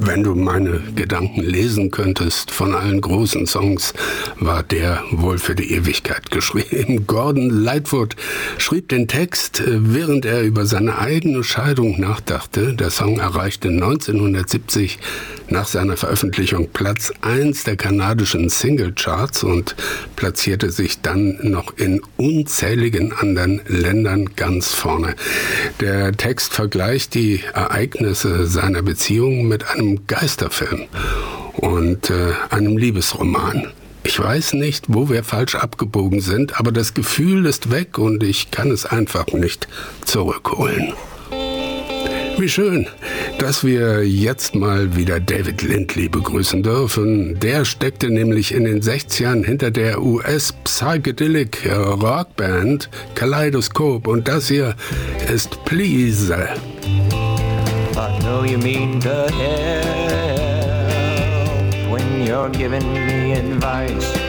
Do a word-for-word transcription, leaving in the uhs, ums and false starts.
Wenn du meine Gedanken lesen könntest, von allen großen Songs war der wohl für die Ewigkeit geschrieben. Gordon Lightfoot schrieb den Text, während er über seine eigene Scheidung nachdachte. Der Song erreichte neunzehnhundertsiebzig nach seiner Veröffentlichung Platz eins der kanadischen Singlecharts und platzierte sich dann noch in unzähligen anderen Ländern ganz vorne. Der Text vergleicht die Ereignisse seiner Beziehung mit einem Geisterfilm und äh, einem Liebesroman. Ich weiß nicht, wo wir falsch abgebogen sind, aber das Gefühl ist weg und ich kann es einfach nicht zurückholen. Wie schön, dass wir jetzt mal wieder David Lindley begrüßen dürfen. Der steckte nämlich in den sechzigern hinter der U S-Psychedelic Rockband Kaleidoscope und das hier ist Please. I know you mean to help when you're giving me advice.